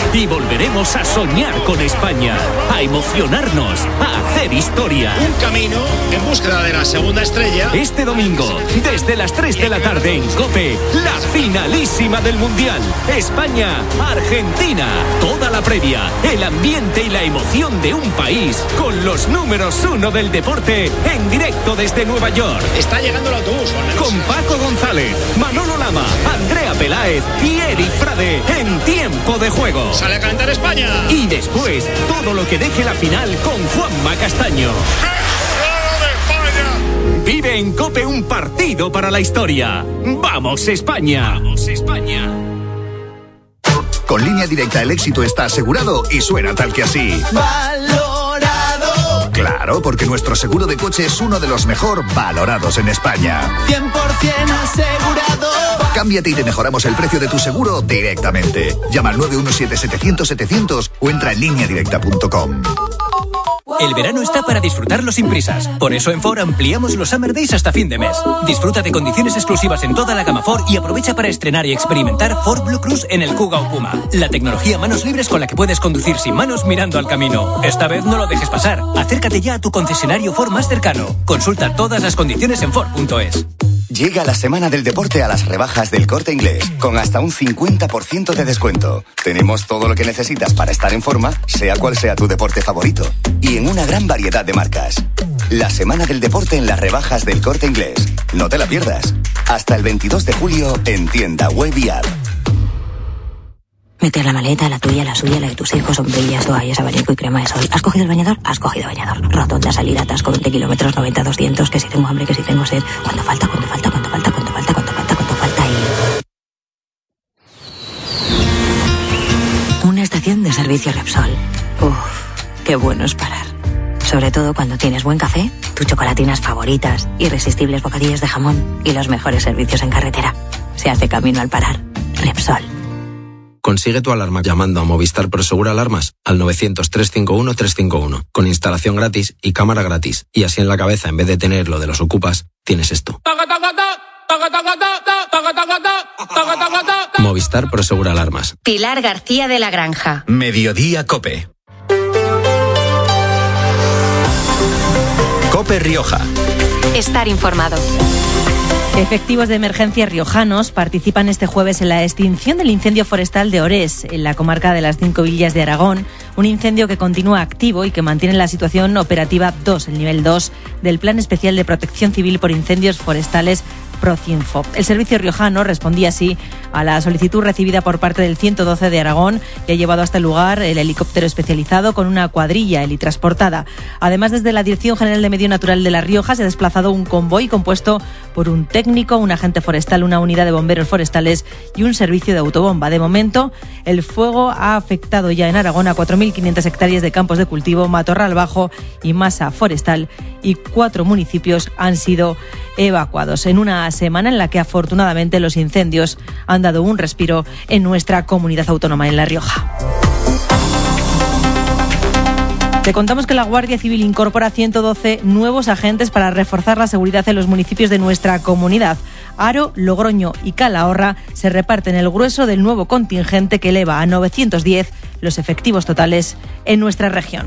y volveremos a soñar con España, a emocionarnos, a hacer historia. Un camino en búsqueda de la segunda estrella. Este domingo, desde las 3 de la tarde en COPE, la finalísima del Mundial. España-Argentina. Toda la previa, el ambiente y la emoción de un país con los números 1 del deporte en directo desde Nueva York. Está llegando el autobús. Con Paco González, Manolo Lama, Andrea Peláez y Eric Frade en Tiempo de Juego. Sale a cantar España. Y después, todo lo que deje la final con Juanma Castaño. Vive en COPE un partido para la historia. ¡Vamos, España! ¡Vamos, España! Con Línea Directa el éxito está asegurado y suena tal que así. ¡Valorado! Claro, porque nuestro seguro de coche es uno de los mejor valorados en España. 100% asegurado. Cámbiate y te mejoramos el precio de tu seguro directamente. Llama al 917-700-700 o entra en lineadirecta.com. El verano está para disfrutarlo sin prisas. Por eso en Ford ampliamos los Summer Days hasta fin de mes. Disfruta de condiciones exclusivas en toda la gama Ford y aprovecha para estrenar y experimentar Ford Blue Cruise en el Kuga o Puma. La tecnología manos libres con la que puedes conducir sin manos mirando al camino. Esta vez no lo dejes pasar. Acércate ya a tu concesionario Ford más cercano. Consulta todas las condiciones en Ford.es. Llega la semana del deporte a las rebajas del Corte Inglés, con hasta un 50% de descuento. Tenemos todo lo que necesitas para estar en forma, sea cual sea tu deporte favorito. Y en una gran variedad de marcas. La semana del deporte en las rebajas del Corte Inglés. No te la pierdas. Hasta el 22 de julio en tienda web y app. Meter la maleta, la tuya, la suya, la de tus hijos, sombrillas, toallas, abanico y crema de sol. ¿Has cogido el bañador? Has cogido bañador. Rotonda, salida, atasco, 20 kilómetros, 90, 200, que si tengo hambre, que si tengo sed. ¿Cuánto falta? ¿Cuánto falta? ¿Cuánto falta? ¿Cuánto falta? ¿Cuánto falta? ¿Cuánto falta? Y... una estación de servicio Repsol. Qué bueno es parar. Sobre todo cuando tienes buen café, tus chocolatinas favoritas, irresistibles bocadillos de jamón y los mejores servicios en carretera. Se hace camino al parar. Repsol. Consigue tu alarma llamando a Movistar Prosegur Alarmas al 900-351-351, con instalación gratis y cámara gratis. Y así en la cabeza, en vez de tener lo de los ocupas, tienes esto. Movistar Prosegur Alarmas. Pilar García de la Granja. Mediodía COPE. COPE Rioja. Estar informado. Efectivos de emergencia riojanos participan este jueves en la extinción del incendio forestal de Orés, en la comarca de las 5 Villas de Aragón, un incendio que continúa activo y que mantiene la situación operativa 2, el nivel 2, del Plan Especial de Protección Civil por Incendios Forestales Procinfo. El servicio riojano respondía así a la solicitud recibida por parte del 112 de Aragón y ha llevado hasta el lugar el helicóptero especializado con una cuadrilla helitransportada. Además, desde la Dirección General de Medio Natural de La Rioja se ha desplazado un convoy compuesto por un técnico, un agente forestal, una unidad de bomberos forestales y un servicio de autobomba. De momento, el fuego ha afectado ya en Aragón a 4.500 hectáreas de campos de cultivo, matorral bajo y masa forestal, y 4 municipios han sido evacuados en una semana en la que afortunadamente los incendios han dado un respiro en nuestra comunidad autónoma en La Rioja. Te contamos que la Guardia Civil incorpora 112 nuevos agentes para reforzar la seguridad en los municipios de nuestra comunidad. Haro, Logroño y Calahorra se reparten el grueso del nuevo contingente que eleva a 910 los efectivos totales en nuestra región.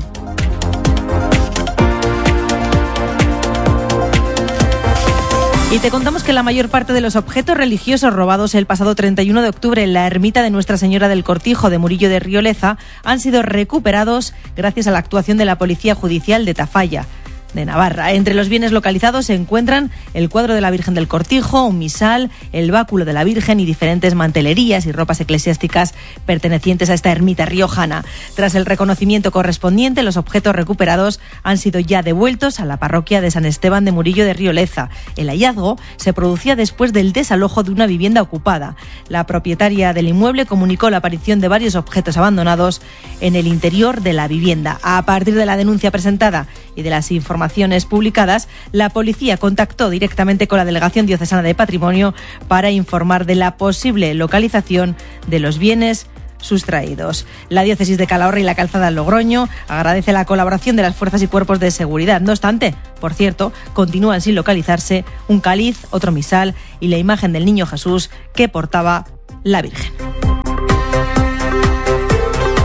Y te contamos que la mayor parte de los objetos religiosos robados el pasado 31 de octubre en la ermita de Nuestra Señora del Cortijo de Murillo de Rioleza han sido recuperados gracias a la actuación de la Policía Judicial de Tafalla, de Navarra. Entre los bienes localizados se encuentran el cuadro de la Virgen del Cortijo, un misal, el báculo de la Virgen y diferentes mantelerías y ropas eclesiásticas pertenecientes a esta ermita riojana. Tras el reconocimiento correspondiente, los objetos recuperados han sido ya devueltos a la parroquia de San Esteban de Murillo de Rioleza. El hallazgo se producía después del desalojo de una vivienda ocupada. La propietaria del inmueble comunicó la aparición de varios objetos abandonados en el interior de la vivienda. A partir de la denuncia presentada y de las informaciones publicadas, la policía contactó directamente con la Delegación Diocesana de Patrimonio para informar de la posible localización de los bienes sustraídos. La diócesis de Calahorra y la Calzada Logroño agradece la colaboración de las fuerzas y cuerpos de seguridad. No obstante, por cierto, continúan sin localizarse un cáliz, otro misal y la imagen del Niño Jesús que portaba la Virgen.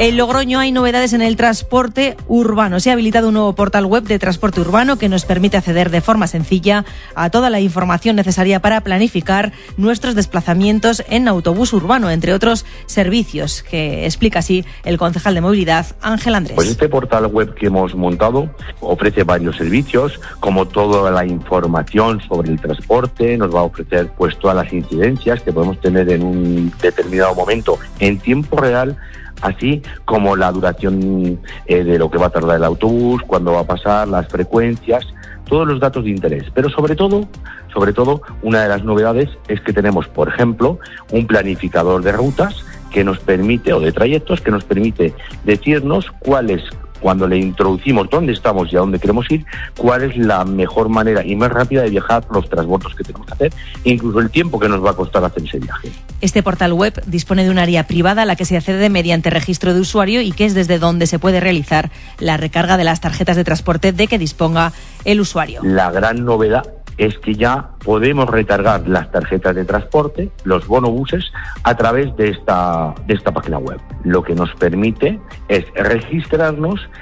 En Logroño hay novedades en el transporte urbano. Se ha habilitado un nuevo portal web de transporte urbano que nos permite acceder de forma sencilla a toda la información necesaria para planificar nuestros desplazamientos en autobús urbano, entre otros servicios, que explica así el concejal de movilidad, Ángel Andrés. Pues este portal web que hemos montado ofrece varios servicios, como toda la información sobre el transporte, nos va a ofrecer pues todas las incidencias que podemos tener en un determinado momento en tiempo real, así como la duración de lo que va a tardar el autobús, cuándo va a pasar, las frecuencias, todos los datos de interés. Pero sobre todo, una de las novedades es que tenemos, por ejemplo, un planificador de rutas que nos permite, o de trayectos, que nos permite decirnos cuando le introducimos dónde estamos y a dónde queremos ir, cuál es la mejor manera y más rápida de viajar, los transbordos que tenemos que hacer, e incluso el tiempo que nos va a costar hacer ese viaje. Este portal web dispone de un área privada a la que se accede mediante registro de usuario y que es desde donde se puede realizar la recarga de las tarjetas de transporte de que disponga el usuario. La gran novedad es que ya podemos recargar las tarjetas de transporte, los bonobuses, a través de esta página web. Lo que nos permite es registrar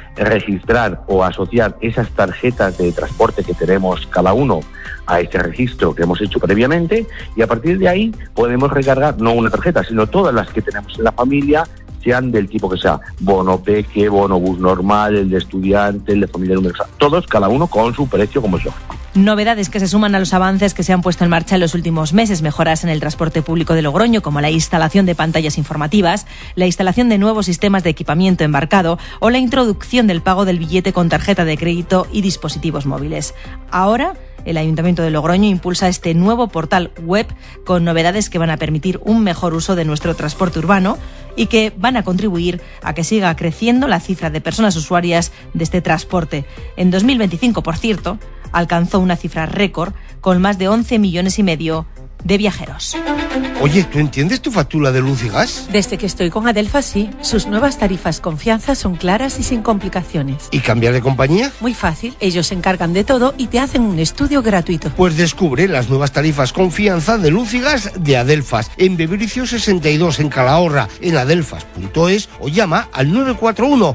o asociar esas tarjetas de transporte que tenemos cada uno a ese registro que hemos hecho previamente, y a partir de ahí podemos recargar no una tarjeta, sino todas las que tenemos en la familia, sean del tipo que sea, bono peque, bonobús normal, el de estudiante, el de familia numerosa, todos, cada uno con su precio, como es lógico. Novedades que se suman a los avances que se han puesto en marcha en los últimos meses, mejoras en el transporte público de Logroño, como la instalación de pantallas informativas, la instalación de nuevos sistemas de equipamiento embarcado o la introducción del pago del billete con tarjeta de crédito y dispositivos móviles. Ahora, el Ayuntamiento de Logroño impulsa este nuevo portal web con novedades que van a permitir un mejor uso de nuestro transporte urbano y que van a contribuir a que siga creciendo la cifra de personas usuarias de este transporte. En 2025, por cierto, alcanzó una cifra récord con más de 11,5 millones de viajeros. Oye, ¿tú entiendes tu factura de luz y gas? Desde que estoy con Adelfas, sí. Sus nuevas tarifas Confianza son claras y sin complicaciones. ¿Y cambiar de compañía? Muy fácil. Ellos se encargan de todo y te hacen un estudio gratuito. Pues descubre las nuevas tarifas Confianza de luz y gas de Adelfas en Bebericio 62 en Calahorra, en adelfas.es, o llama al 941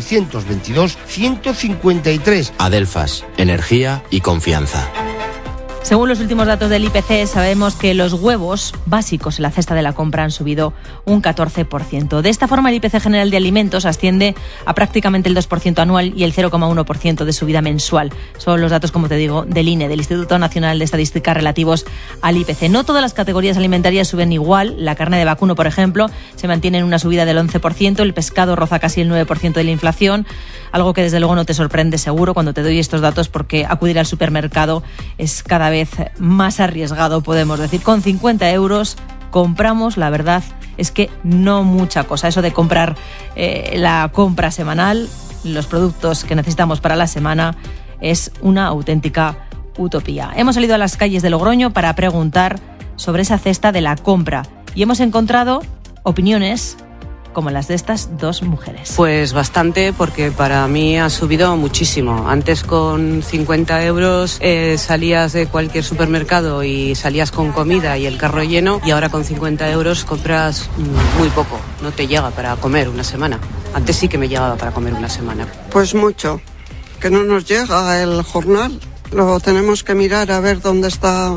622 153. Adelfas, energía y confianza. Según los últimos datos del IPC, sabemos que los huevos básicos en la cesta de la compra han subido un 14%. De esta forma, el IPC general de alimentos asciende a prácticamente el 2% anual y el 0,1% de subida mensual. Son los datos, como te digo, del INE, del Instituto Nacional de Estadística, relativos al IPC. No todas las categorías alimentarias suben igual. La carne de vacuno, por ejemplo, se mantiene en una subida del 11%. El pescado roza casi el 9% de la inflación. Algo que desde luego no te sorprende seguro cuando te doy estos datos, porque acudir al supermercado es cada vez más arriesgado, podemos decir. Con 50 euros compramos, la verdad es que no mucha cosa. Eso de comprar la compra semanal, los productos que necesitamos para la semana, es una auténtica utopía. Hemos salido a las calles de Logroño para preguntar sobre esa cesta de la compra y hemos encontrado opiniones como las de estas dos mujeres. Pues bastante, porque para mí ha subido muchísimo. Antes con 50 euros salías de cualquier supermercado y salías con comida y el carro lleno, y ahora con 50 euros compras muy poco, no te llega para comer una semana. Antes sí que me llegaba para comer una semana. Pues mucho, que no nos llega el jornal, lo tenemos que mirar a ver dónde está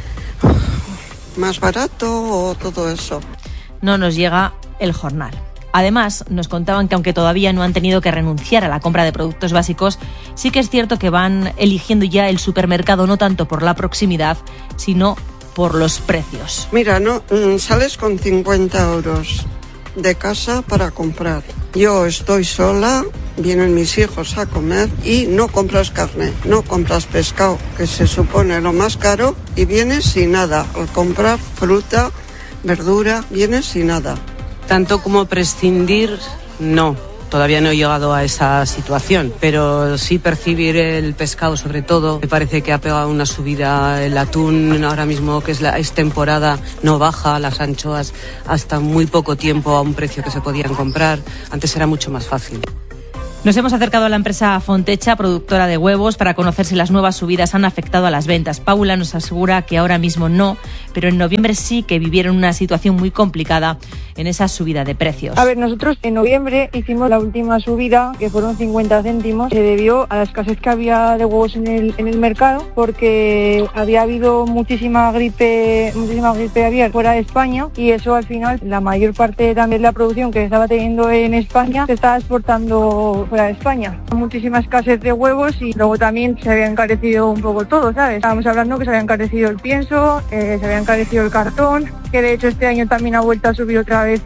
más barato o todo eso. No nos llega el jornal. Además, nos contaban que aunque todavía no han tenido que renunciar a la compra de productos básicos, sí que es cierto que van eligiendo ya el supermercado no tanto por la proximidad, sino por los precios. Mira, no sales con 50 euros de casa para comprar. Yo estoy sola, vienen mis hijos a comer y no compras carne, no compras pescado, que se supone lo más caro, y vienes sin nada. Al comprar fruta, verdura, vienes sin nada. Tanto como prescindir, no. Todavía no he llegado a esa situación, pero sí percibir el pescado, sobre todo. Me parece que ha pegado una subida. El atún ahora mismo, que es temporada, no baja. Las anchoas hasta muy poco tiempo a un precio que se podían comprar. Antes era mucho más fácil. Nos hemos acercado a la empresa Fontecha, productora de huevos, para conocer si las nuevas subidas han afectado a las ventas. Paula nos asegura que ahora mismo no, pero en noviembre sí que vivieron una situación muy complicada en esa subida de precios. A ver, nosotros en noviembre hicimos la última subida, que fueron 50 céntimos. Se debió a la escasez que había de huevos en el mercado, porque había habido muchísima gripe aviar fuera de España, y eso al final, la mayor parte también de la producción que estaba teniendo en España se estaba exportando fuera de España. Muchísima escasez de huevos, y luego también se había encarecido un poco todo, ¿sabes? Estábamos hablando que se había encarecido el pienso, se había encarecido el cartón, que de hecho este año también ha vuelto a subir otra vez.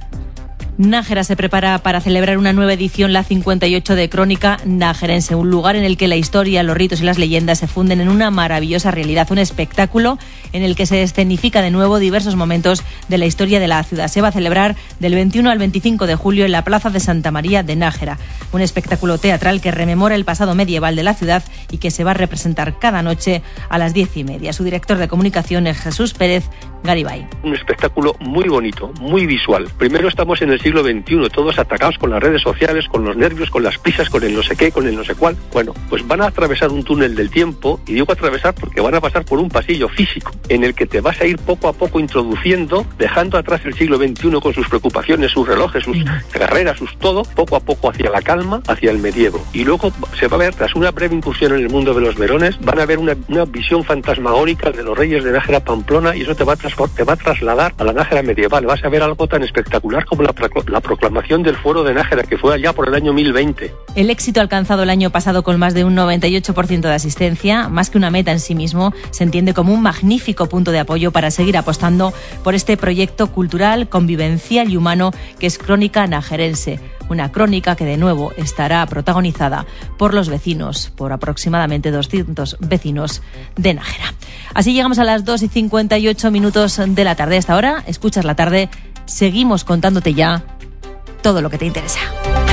Nájera se prepara para celebrar una nueva edición, la 58 de Crónica Najerense, un lugar en el que la historia, los ritos y las leyendas se funden en una maravillosa realidad, un espectáculo en el que se escenifica de nuevo diversos momentos de la historia de la ciudad. Se va a celebrar del 21 al 25 de julio en la Plaza de Santa María de Nájera, un espectáculo teatral que rememora el pasado medieval de la ciudad y que se va a representar cada noche a las 10:30. Su director de comunicación es Jesús Pérez Garibay. Un espectáculo muy bonito, muy visual. Primero estamos en el siglo XXI, todos atacados con las redes sociales, con los nervios, con las prisas, con el no sé qué, con el no sé cuál. Bueno, pues van a atravesar un túnel del tiempo, y digo atravesar porque van a pasar por un pasillo físico en el que te vas a ir poco a poco introduciendo, dejando atrás el siglo XXI con sus preocupaciones, sus relojes, sus carreras, sus todo, poco a poco hacia la calma, hacia el medievo. Y luego se va a ver, tras una breve incursión en el mundo de los Verones, van a ver una visión fantasmagórica de los reyes de Nájera Pamplona, y eso te va a trasladar a la Nájera medieval. Vas a ver algo tan espectacular como la proclamación del Fuero de Nájera, que fue allá por el año 1020. El éxito alcanzado el año pasado con más de un 98% de asistencia, más que una meta en sí mismo, se entiende como un magnífico punto de apoyo para seguir apostando por este proyecto cultural, convivencial y humano que es Crónica Najerense. Una crónica que de nuevo estará protagonizada por los vecinos, por aproximadamente 200 vecinos de Nájera. Así llegamos a las 2:58 de la tarde. Hasta ahora, escuchas la tarde, seguimos contándote ya todo lo que te interesa.